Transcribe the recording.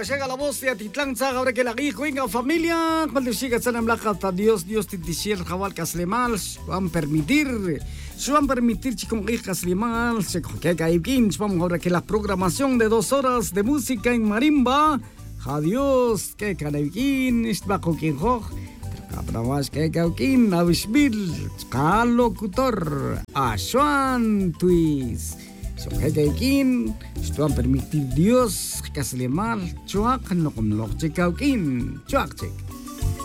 que llega la voz de Atitlán, ahora que la hijo venga familia, cuando siga Sanam Lajata, Dios Titisiel, Jabal Caslemal, van a permitir, chicos, Caslemal, se coge Gaibkins, vamos ahora que la programación de 2 horas de música en marimba, adiós, que Gaibkin, Istbaco Kinjoj, Trabajas que Gaukin, Abisbil, Locutor, Ashuan Twist. So kaikin, esto va a permitir Dios que se le mal, chuak no como lo checaukin, chuak check.